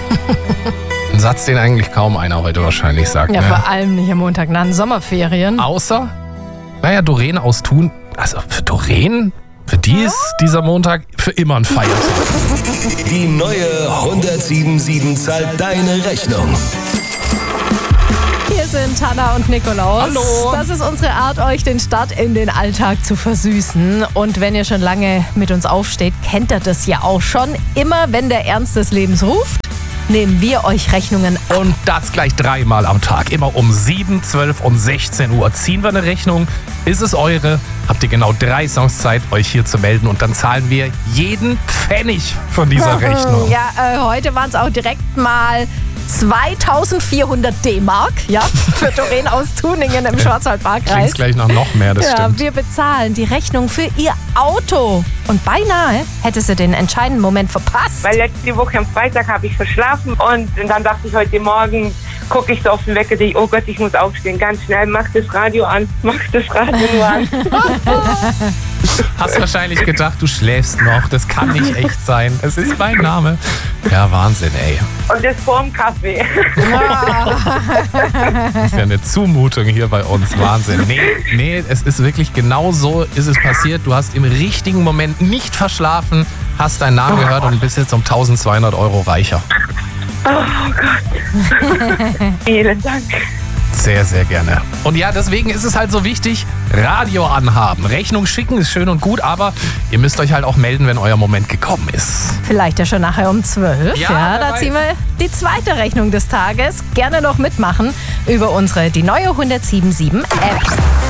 Ein Satz, den eigentlich kaum einer heute wahrscheinlich sagt. Ja, Ne? vor allem nicht am Montag nach den Sommerferien. Außer, Doreen aus Thun. Also für Doreen, für die ist dieser Montag für immer ein Feiertag. Die neue 177 zahlt deine Rechnung. Hier sind Hanna und Nikolaus. Hallo. Das ist unsere Art, euch den Start in den Alltag zu versüßen. Und wenn ihr schon lange mit uns aufsteht, kennt ihr das ja auch schon. Immer wenn der Ernst des Lebens ruft, nehmen wir euch Rechnungen ab. Und das gleich 3-mal am Tag. Immer um 7, 12 und 16 Uhr ziehen wir eine Rechnung. Ist es eure? Habt ihr genau 3 Songs Zeit, euch hier zu melden. Und dann zahlen wir jeden Pfennig von dieser Rechnung. Ja, heute waren es auch direkt mal 2400 D-Mark, ja, für Doreen aus Tuningen im Schwarzwaldbadkreis. Klingt gleich nach noch mehr, das Ja, stimmt. wir bezahlen die Rechnung für ihr Auto. Und beinahe hätte sie den entscheidenden Moment verpasst. Weil letzte Woche am Freitag habe ich verschlafen und dann dachte ich, heute Morgen gucke ich so auf den Wecker, denke ich, oh Gott, ich muss aufstehen, ganz schnell, mach das Radio an, Hast wahrscheinlich gedacht, du schläfst noch. Das kann nicht echt sein. Es ist mein Name. Ja, Wahnsinn, ey. Und das vorm Kaffee. Das ist ja eine Zumutung hier bei uns. Wahnsinn. Nee, es ist wirklich genau so ist es passiert. Du hast im richtigen Moment nicht verschlafen, hast deinen Namen gehört und bist jetzt um 1200 € reicher. Oh Gott. Vielen Dank. Sehr, sehr gerne. Und ja, deswegen ist es halt so wichtig, Radio anhaben. Rechnung schicken ist schön und gut, aber ihr müsst euch halt auch melden, wenn euer Moment gekommen ist. Vielleicht ja schon nachher um 12. Ja, wer da weiß. ziehen wir die zweite Rechnung des Tages. Gerne noch mitmachen über unsere Die neue 177 App.